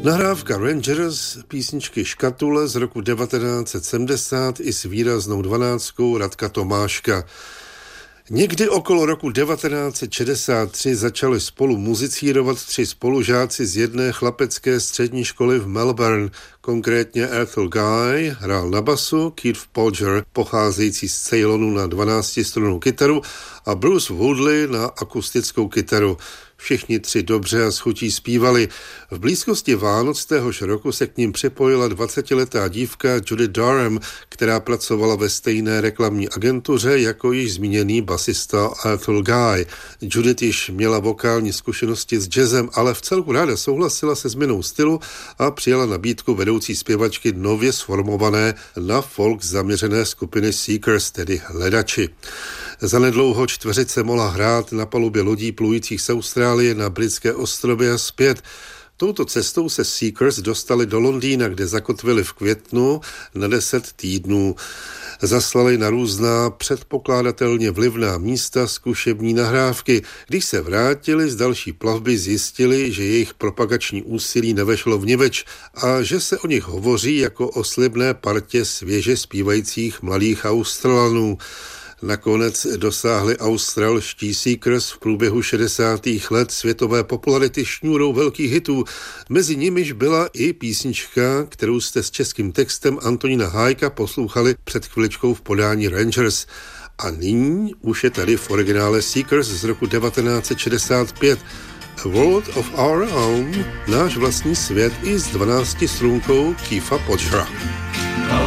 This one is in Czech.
Nahrávka Rangers, písničky Škatule z roku 1970 i s výraznou 12 Radka Tomáška. Někdy okolo roku 1963 začali spolu muzicírovat 3 spolužáci z jedné chlapecké střední školy v Melbourne. Konkrétně Ethel Guy hrál na basu, Keith Podger, pocházející z Ceylonu, na 12strunnou kytaru a Bruce Woodley na akustickou kytaru. Všichni 3 dobře a s chutí zpívali. V blízkosti Vánoc téhož roku se k ním připojila 20letá dívka Judy Durham, která pracovala ve stejné reklamní agentuře jako již zmíněný basista Ethel Guy. Judith již měla vokální zkušenosti s jazzem, ale vcelku ráda souhlasila se změnou stylu a přijala nabídku vedoucí zpěvačky nově sformované na folk zaměřené skupiny Seekers, tedy Hledači. Zanedlouho čtveřice mohla hrát na palubě lodí plujících z Austrálie na britské ostrovy a zpět. Touto cestou se Seekers dostali do Londýna, kde zakotvili v květnu na 10 týdnů. Zaslali na různá předpokládatelně vlivná místa zkušební nahrávky. Když se vrátili z další plavby, zjistili, že jejich propagační úsilí nevešlo vniveč a že se o nich hovoří jako o slibné partě svěže zpívajících mladých Australanů. Nakonec dosáhli australští Seekers v průběhu 60. let světové popularity šňůrou velkých hitů. Mezi nimiž byla i písnička, kterou jste s českým textem Antonína Hájka poslouchali před chviličkou v podání Rangers. A nyní už je tady v originále Seekers z roku 1965. A World of Our Own, náš vlastní svět i s 12strunkou Keitha Podgera.